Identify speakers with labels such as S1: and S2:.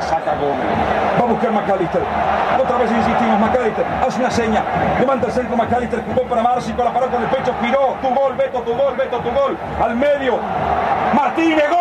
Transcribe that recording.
S1: saca Gómez. Va a buscar McAllister. Otra vez insistimos, McAllister hace una seña. Levanta el centro McAllister, jugó para Marci con la paró con el pecho, giró. Tu gol, Beto, tu gol, Beto, tu gol. Al medio. Martínez, gol.